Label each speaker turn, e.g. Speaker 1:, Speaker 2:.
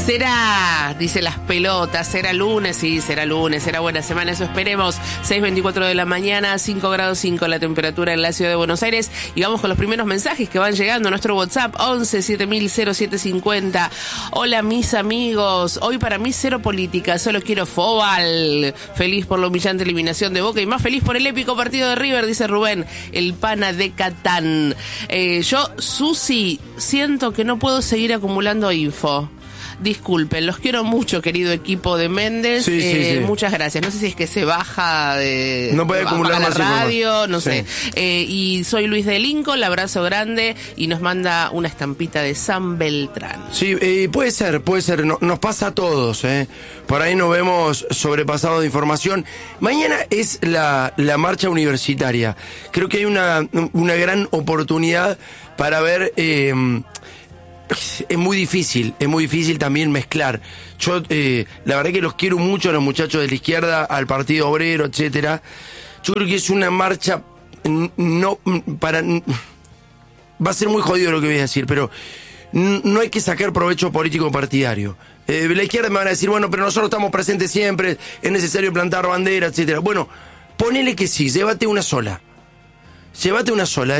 Speaker 1: Será, dice las pelotas, será lunes, sí, será lunes, será buena semana, eso esperemos. 6:24 de la mañana, 5 grados 5 la temperatura en la ciudad de Buenos Aires. Y vamos con los primeros mensajes que van llegando a nuestro WhatsApp, 11 7000 0750. Hola mis amigos, hoy para mí cero política, solo quiero fútbol. Feliz por la humillante eliminación de Boca y más feliz por el épico partido de River, dice Rubén, el pana de Catán. Yo, Susi, siento que no puedo seguir acumulando info. Disculpen, los quiero mucho, querido equipo de Méndez.
Speaker 2: Sí.
Speaker 1: Muchas gracias. No sé si es que se baja de
Speaker 2: no puede acumular
Speaker 1: la
Speaker 2: más
Speaker 1: radio, no
Speaker 2: sí.
Speaker 1: sé. Y soy Luis de Lincoln, abrazo grande, y nos manda una estampita de San Beltrán.
Speaker 2: Sí, puede ser. Nos pasa a todos, Por ahí nos vemos sobrepasados de información. Mañana es la marcha universitaria. Creo que hay una gran oportunidad para ver... Es muy difícil también mezclar. Yo, la verdad que los quiero mucho a los muchachos de la izquierda, al Partido Obrero, etcétera. Yo creo que es una marcha va a ser muy jodido lo que voy a decir, pero no hay que sacar provecho político partidario. La izquierda me van a decir, bueno, pero nosotros estamos presentes siempre, es necesario plantar bandera, etcétera. Bueno, ponele que sí, llévate una sola.